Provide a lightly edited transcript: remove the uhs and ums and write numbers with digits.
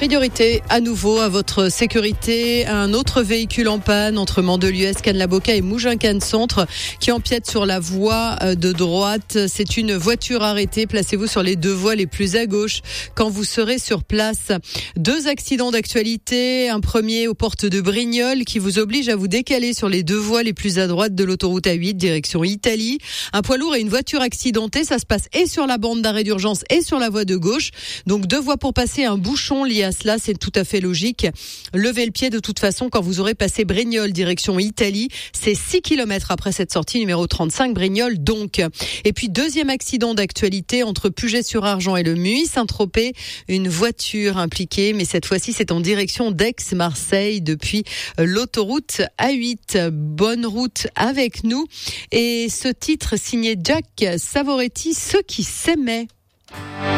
Priorité à nouveau à votre sécurité. Un autre véhicule en panne entre Mandelieu, Cannes-la-Boca et Mougins-Cannes-Centre qui empiète sur la voie de droite. C'est une voiture arrêtée. Placez-vous sur les deux voies les plus à gauche quand vous serez sur place. 2 accidents d'actualité. Un premier aux portes de Brignoles qui vous oblige à vous décaler sur les deux voies les plus à droite de l'autoroute A8 direction Italie. Un poids lourd et une voiture accidentée. Ça se passe et sur la bande d'arrêt d'urgence et sur la voie de gauche. Donc 2 voies pour passer, un bouchon lié à cela, c'est tout à fait logique. Levez le pied de toute façon quand vous aurez passé Brignoles direction Italie. C'est 6 km après cette sortie numéro 35 Brignoles donc. Et puis 2e accident d'actualité entre Puget-sur-Argent et le Muy, Saint-Tropez. Une voiture impliquée, mais cette fois-ci c'est en direction d'Aix-Marseille depuis l'autoroute A8. Bonne route avec nous. Et ce titre signé Jack Savoretti, Ceux qui s'aimaient.